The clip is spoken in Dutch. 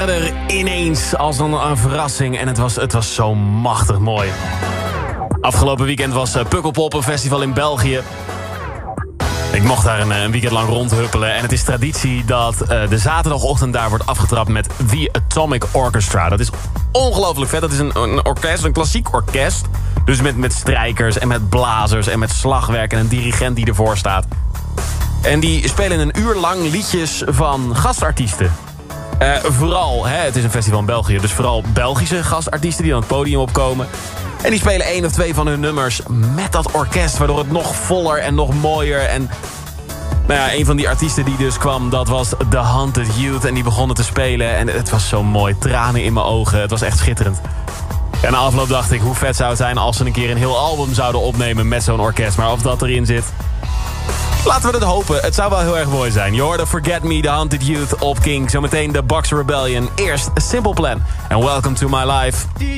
er ineens als een verrassing. En het was zo machtig mooi. Afgelopen weekend was Pukkelpop, een festival in België. Ik mocht daar een weekend lang rondhuppelen. En het is traditie dat de zaterdagochtend daar wordt afgetrapt met The Atomic Orchestra. Dat is ongelooflijk vet. Dat is een orkest, een klassiek orkest. Dus met strijkers en met blazers en met slagwerk en een dirigent die ervoor staat. En die spelen een uur lang liedjes van gastartiesten. Vooral, het is een festival in België, dus vooral Belgische gastartiesten die aan het podium opkomen. En die spelen 1 of 2 van hun nummers met dat orkest, waardoor het nog voller en nog mooier. En nou ja, een van die artiesten die dus kwam, dat was The Haunted Youth. En die begonnen te spelen en het was zo mooi. Tranen in mijn ogen, het was echt schitterend. En na afloop dacht ik, hoe vet zou het zijn als ze een keer een heel album zouden opnemen met zo'n orkest. Maar of dat erin zit, laten we het hopen. Het zou wel heel erg mooi zijn. Je hoorde Forget Me, The Haunted Youth op King. Zometeen de Boxer Rebellion. Eerst Simple Plan. En Welcome to My Life.